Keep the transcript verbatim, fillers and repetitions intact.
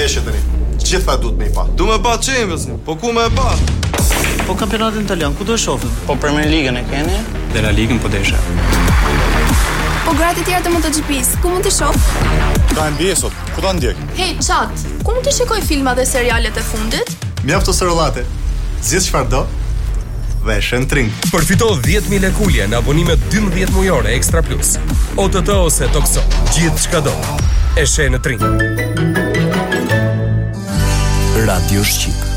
ndeshje tani. Gjitha duhet me i pa. Du me pa Champions, po ku me e pa? Po kampionatin italian, ku do e shohim? Po Premier Ligën e keni? Dhe La Ligën po desha. Po gratë e tjera të MotoGP-s, ku mund t'i shoh? Ka N B A sot, ku ta ndjek? Hey, chat, ku mund t'i shikoj filma dhe serialet e fundit? Mjafto së rollate. Zgjedh çfarë do dhe shen Tring. Përfito dhjetë mijë lekulje në abonimet dymbëdhjetë mujore Extra Plus. O T T ose Tokso, gjithë çka do. E shen në Tring. Radio Shqip.